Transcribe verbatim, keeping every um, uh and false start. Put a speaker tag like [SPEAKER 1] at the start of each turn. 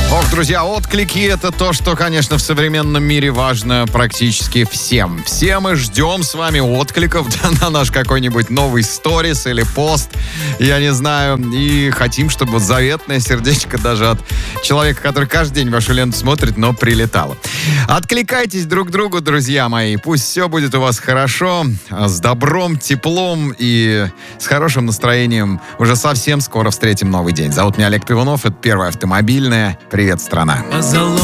[SPEAKER 1] Ох, друзья, отклики — это то, что, конечно, в современном мире важно практически всем. Все мы ждем с вами откликов на наш какой-нибудь новый сторис или пост, я не знаю, и хотим, чтобы вот заветное сердечко даже от человека, который каждый день вашу ленту смотрит, но прилетало. Откликайтесь друг к другу, друзья мои, пусть все будет у вас хорошо, с добром, теплом и с хорошим настроением. Уже совсем скоро встретим новый день. Зовут меня Олег Пивунов, это Первая автомобильная. Привет, страна.